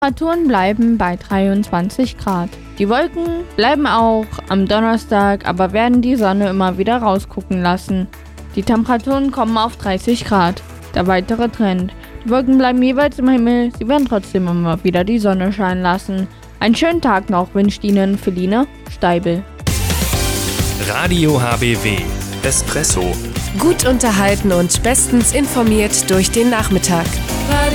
Temperaturen bleiben bei 23 Grad. Die Wolken bleiben auch am Donnerstag, aber werden die Sonne immer wieder rausgucken lassen. Die Temperaturen kommen auf 30 Grad. Der weitere Trend. Die Wolken bleiben jeweils im Himmel, sie werden trotzdem immer wieder die Sonne scheinen lassen. Einen schönen Tag noch wünscht Ihnen Feline Steibel. Radio HBW Espresso. Gut unterhalten und bestens informiert durch den Nachmittag.